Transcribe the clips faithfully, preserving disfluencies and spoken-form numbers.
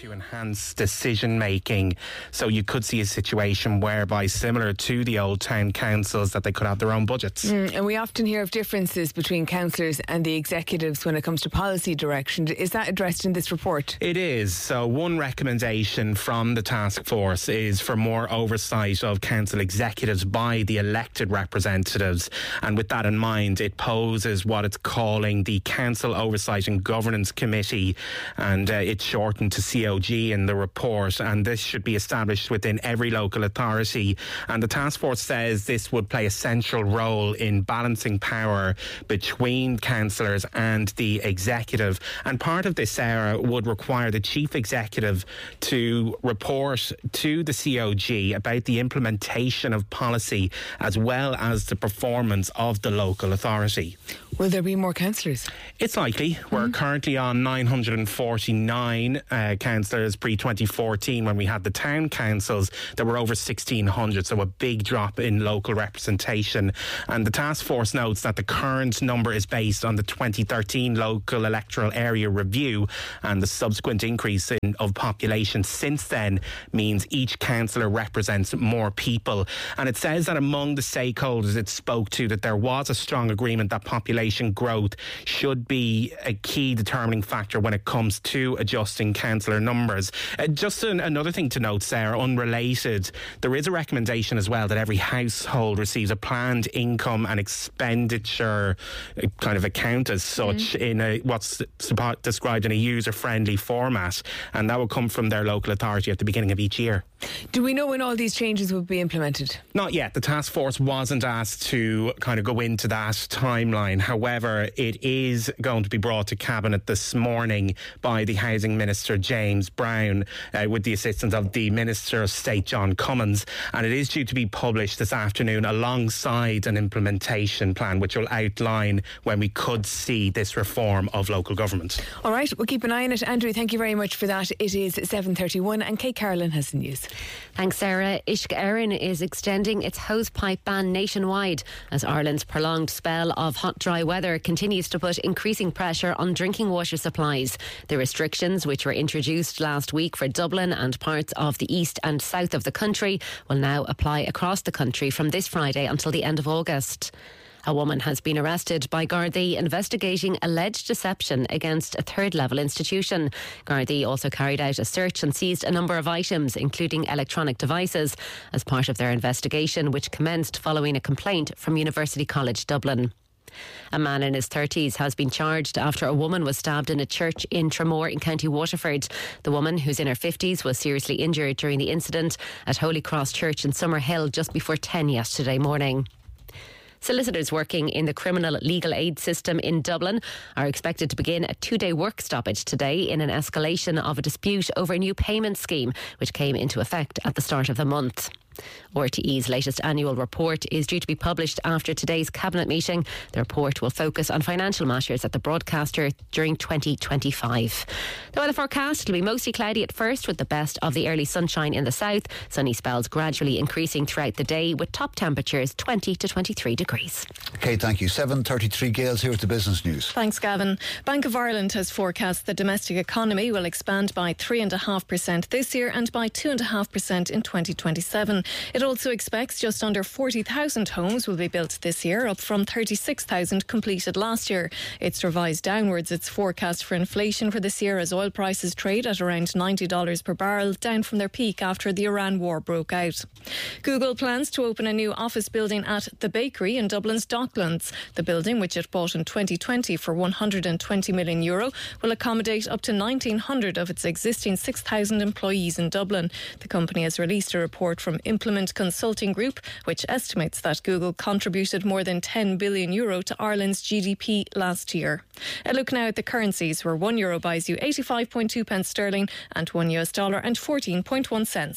to enhance decision making. So you could see a situation whereby, similar to the old town councils, that they could have their own budgets. Mm, and we often hear of differences between councillors and the executives when it comes to policy direction. Is that addressed in this report? It is. So one recommendation from the task force is for more oversight of council executives by the elected representatives. And with that in mind, it poses what it's calling the Council Oversight and Governance Committee, and uh, it's shortened to C O G in the report, and this should be established within every local authority. And the task force says this would play a central role in balancing power between councillors and the executive. And part of this, Sarah, would require the chief executive to report to the C O G about the implementation of policy as well as the performance of the local authority. Will there be more councillors? It's likely. We're mm-hmm. currently on nine hundred forty-nine uh, councillors pre twenty fourteen. When we had the town councils, there were over sixteen hundred, so a big drop in local representation. And the task force notes that the current number is based on the twenty thirteen local electoral area review, and the subsequent increase in, of population since then means each councillor represents more people. And it says that among the stakeholders it spoke to, that there was a strong agreement that population growth should be a key determining factor when it comes to adjusting councillor numbers. Uh, just an, another thing to note, Sarah, unrelated, there is a recommendation as well that every household receives a planned income and expenditure uh, kind of account as such mm. in a, what's described in a user-friendly format, and that will come from their local authority at the beginning of each year. Do we know when all these changes will be implemented? Not yet. The task force wasn't asked to kind of go into that timeline. However, it is going to be brought to Cabinet this morning by the Housing Minister James Brown uh, with the assistance of the Minister of State John Cummins, and it is due to be published this afternoon alongside an implementation plan which will outline when we could see this reform of local government. All right, we'll keep an eye on it. Andrew, thank you very much for that. It is seven thirty-one and Kate Carolyn has the news. Thanks, Sarah. Uisce Éireann is extending its hosepipe ban nationwide as Ireland's prolonged spell of hot, dry weather continues to put increasing pressure on drinking water supplies. The restrictions, which were introduced last week for Dublin and parts of the east and south of the country, will now apply across the country from this Friday until the end of August. A woman has been arrested by Gardaí investigating alleged deception against a third-level institution. Gardaí also carried out a search and seized a number of items, including electronic devices, as part of their investigation, which commenced following a complaint from University College Dublin. A man in his thirties has been charged after a woman was stabbed in a church in Tramore in County Waterford. The woman, who's in her fifties, was seriously injured during the incident at Holy Cross Church in Summerhill just before ten yesterday morning. Solicitors working in the criminal legal aid system in Dublin are expected to begin a two-day work stoppage today in an escalation of a dispute over a new payment scheme which came into effect at the start of the month. R T E's latest annual report is due to be published after today's cabinet meeting. The report will focus on financial matters at the broadcaster during twenty twenty-five. The weather forecast will be mostly cloudy at first, with the best of the early sunshine in the south. Sunny spells gradually increasing throughout the day, with top temperatures twenty to twenty-three degrees. Okay, thank you. seven thirty-three, Gales here with the business news. Thanks, Gavin. Bank of Ireland has forecast the domestic economy will expand by three point five percent this year and by two point five percent in twenty twenty-seven. It also expects just under forty thousand homes will be built this year, up from thirty-six thousand completed last year. It's revised downwards its forecast for inflation for this year as oil prices trade at around ninety dollars per barrel, down from their peak after the Iran war broke out. Google plans to open a new office building at The Bakery in Dublin's Docklands. The building, which it bought in twenty twenty for one hundred twenty million euro, will accommodate up to nineteen hundred of its existing six thousand employees in Dublin. The company has released a report from Implement Consulting Group, which estimates that Google contributed more than ten billion euro to Ireland's G D P last year. A look now at the currencies, where one euro buys you eighty-five point two pence sterling and one U S dollar and fourteen point one cents.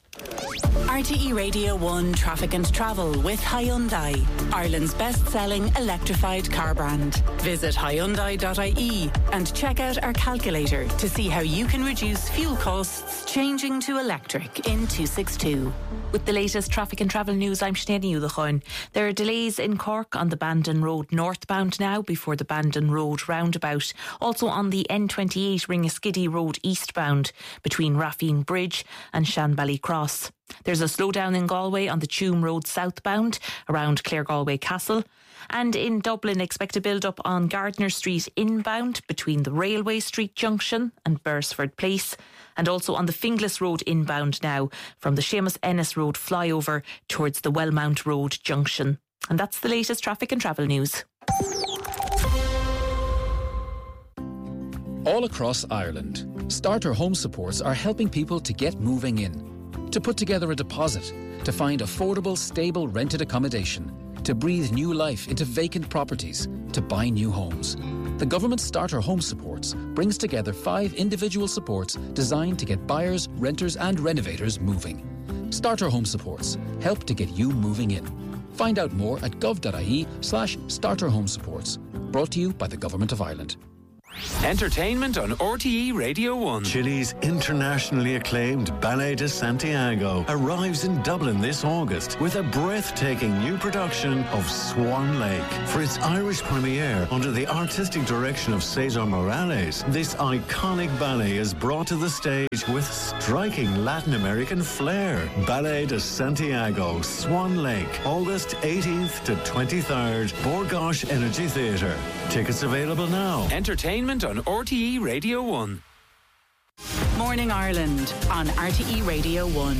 R T E Radio one Traffic and Travel with Hyundai, Ireland's best-selling electrified car brand. Visit hyundai dot I E and check out our calculator to see how you can reduce fuel costs changing to electric in two sixty-two. With the latest traffic and travel news, I'm Sinead Ullachon. There are delays in Cork on the Bandon Road northbound now before the Bandon Road roundabout. Also on the N twenty-eight Ringaskiddy Road eastbound between Raffine Bridge and Shanbally Cross. There's a slowdown in Galway on the Tuam Road southbound around Claregalway Castle. And in Dublin, expect a build-up on Gardner Street inbound between the Railway Street Junction and Beresford Place. And also on the Finglas Road inbound now from the Seamus Ennis Road flyover towards the Wellmount Road Junction. And that's the latest traffic and travel news. All across Ireland, Starter Home Supports are helping people to get moving in, to put together a deposit, to find affordable, stable rented accommodation, to breathe new life into vacant properties, to buy new homes. The government Starter Home Supports brings together five individual supports designed to get buyers, renters and renovators moving. Starter Home Supports help to get you moving in. Find out more at gov.ie slash starter home supports. Brought to you by the Government of Ireland. Entertainment on R T E Radio one. Chile's internationally acclaimed Ballet de Santiago arrives in Dublin this August with a breathtaking new production of Swan Lake. For its Irish premiere under the artistic direction of Cesar Morales, this iconic ballet is brought to the stage with striking Latin American flair. Ballet de Santiago, Swan Lake, August eighteenth to twenty-third, Borgosh Energy Theatre. Tickets available now. Entertainment on R T E Radio one. Morning Ireland on R T E Radio one.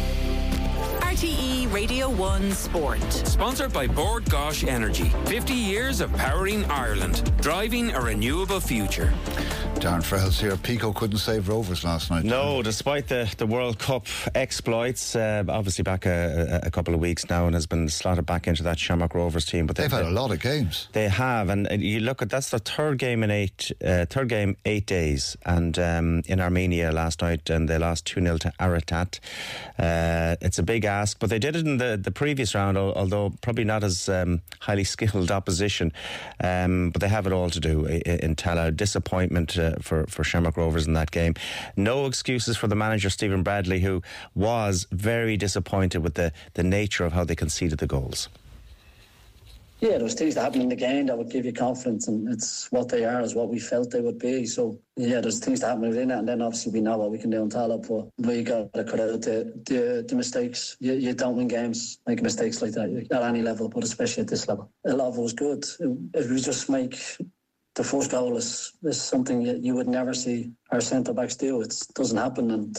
R T E Radio one Sport. Sponsored by Bord Gosh Energy. fifty years of powering Ireland. Driving a renewable future. Darren Frehels here. Pico couldn't save Rovers last night. No, despite the, the World Cup exploits, uh, obviously back a, a, a couple of weeks now and has been slotted back into that Shamrock Rovers team. But they've, they've had a lot of games. They have, and you look at that's the third game in eight, uh, third game eight days, and um, in Armenia last night, and they lost two nil to Aratat. Uh, it's a big ask, but they did it in the, the previous round, although probably not as um, highly skilled opposition. Um, but they have it all to do in, in Tala. Disappointment uh, for, for Shamrock Rovers in that game. No excuses for the manager, Stephen Bradley, who was very disappointed with the, the nature of how they conceded the goals. Yeah, there's things that happen in the game that would give you confidence, and it's what they are is what we felt they would be. So, yeah, there's things that happen within it, and then obviously we know what we can do on Tala, but we got to cut out the, the, the mistakes. You, you don't win games making mistakes like that at any level, but especially at this level. A lot of it was good. If we just make the first goal is, is something that you would never see our centre-backs do. It doesn't happen, and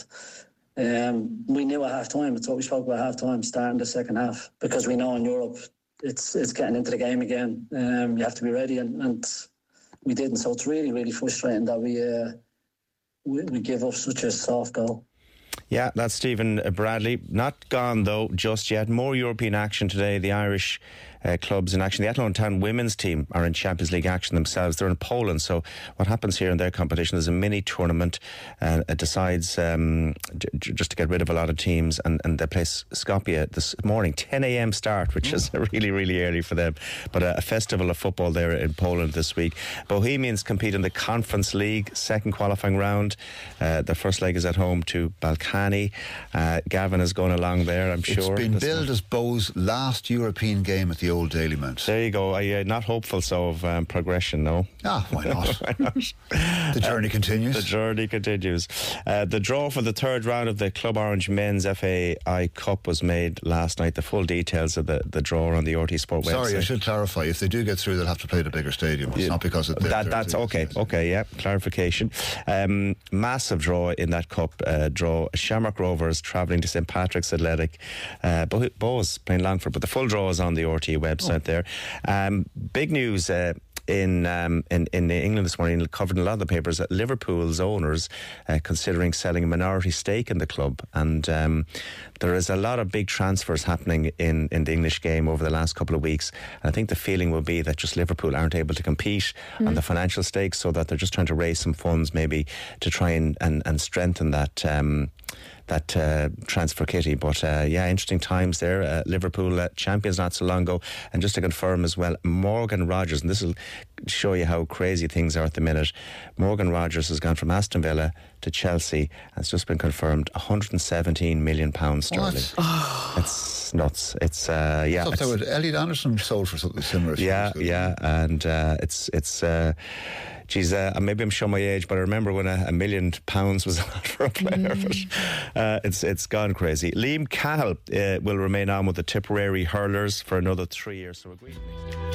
um, we knew at half-time. It's what we spoke about half-time, starting the second half, because we know in Europe it's it's getting into the game again. Um, you have to be ready, and, and we didn't. So it's really, really frustrating that we, uh, we we give up such a soft goal. Yeah, that's Stephen Bradley. Not gone, though, just yet. More European action today. The Irish uh, clubs in action. The Athlone Town women's team are in Champions League action themselves. They're in Poland. So what happens here in their competition is a mini tournament. Uh, it decides um, j- just to get rid of a lot of teams. And, and they play Skopje this morning. ten a.m. start, which is really, really early for them. But a, a festival of football there in Poland this week. Bohemians compete in the Conference League, second qualifying round. Uh, the first leg is at home to Balkany. Uh, Gavin is going along there, I'm sure. It's been billed as Bo's last European game at the old Daily Mount. There you go. Are uh, not hopeful so of um, progression, no? Ah, why not? Why not? The journey uh, continues. The journey continues. Uh, the draw for the third round of the Club Orange Men's F A I Cup was made last night. The full details of the, the draw on the R T Sport website. Sorry, I should clarify. If they do get through, they'll have to play the bigger stadium. It's yeah, not because of that. That's okay. Okay, yeah. Clarification. Um, massive draw in that cup uh, draw. Shamrock Rovers travelling to Saint Patrick's Athletic. Uh, Bo- Bo's playing Longford, but the full draw is on the R T E website oh. there. Um, big news. Uh, In, um, in in England this morning, covered in a lot of the papers, that Liverpool's owners uh, considering selling a minority stake in the club, and um, there is a lot of big transfers happening in, in the English game over the last couple of weeks. And I think the feeling will be that just Liverpool aren't able to compete mm. on the financial stakes, so that they're just trying to raise some funds maybe to try and, and, and strengthen that um, that uh, transfer kitty. But uh, yeah, interesting times there. Uh, Liverpool uh, champions not so long ago. And just to confirm as well, Morgan Rogers, and this will show you how crazy things are at the minute. Morgan Rogers has gone from Aston Villa to Chelsea, and it's just been confirmed one hundred seventeen million pounds sterling. Oh. It's nuts. It's uh, yeah. I thought that would Elliot Anderson sold for something similar. Yeah, yeah, and uh, it's it's. Uh, Geez, uh, maybe I'm showing my age, but I remember when a, a million pounds was a lot for a player. Mm. But uh, it's it's gone crazy. Liam Cahill uh, will remain on with the Tipperary Hurlers for another three years. So agreed.